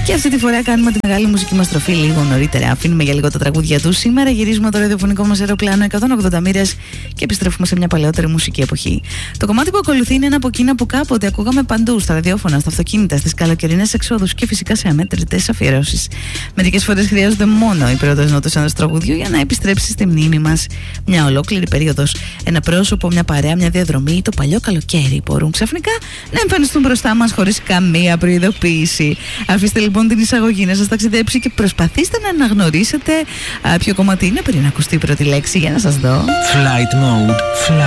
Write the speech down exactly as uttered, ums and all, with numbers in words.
Και αυτή τη φορά κάνουμε τη μεγάλη μουσική μας στροφή λίγο νωρίτερα. Αφήνουμε για λίγο τα τραγούδια του. Σήμερα γυρίζουμε το ραδιοφωνικό μας αεροπλάνο εκατόν ογδόντα μοίρες και επιστρέφουμε σε μια παλαιότερη μουσική εποχή. Το κομμάτι που ακολουθεί είναι ένα από εκείνα που κάποτε ακούγαμε παντού, στα ραδιόφωνα, στα αυτοκίνητα, στις καλοκαιρινές εξόδους και φυσικά σε αμέτρητες αφιερώσεις. Μερικές φορές χρειάζονται μόνο οι πρώτες νότες ενός τραγουδιού για να επιστρέψει στη μνήμη μας μια ολόκληρη περίοδος. Ένα πρόσωπο, μια παρέα, μια διαδρομή ή το παλιό καλοκαίρι μπορούν ξαφνικά να εμφανιστούν μπροστά μας χωρίς καμία προειδοποίηση. Αφήστε λοιπόν την εισαγωγή να σας ταξιδέψει και προσπαθήστε να αναγνωρίσετε α, ποιο κομμάτι είναι πριν ακουστεί η πρώτη λέξη για να σας δω. Flight mode, flight.